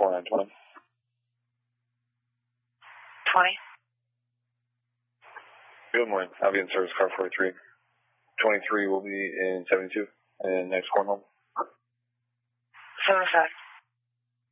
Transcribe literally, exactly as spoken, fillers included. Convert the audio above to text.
four nine twenty. twenty. Good morning. I'll be in service car forty-three. twenty-three will be in seventy-two. And next corn home. seventy-five.